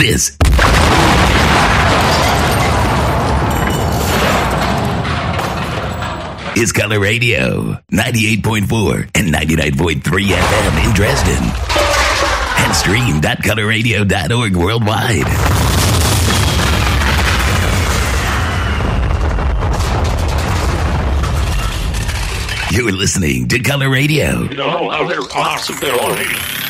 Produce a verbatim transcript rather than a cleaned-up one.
This is Color Radio, ninety-eight point four and ninety-nine point three F M in Dresden. And stream dot color radio dot org worldwide. You're listening to Color Radio. You know, how there's possibilities.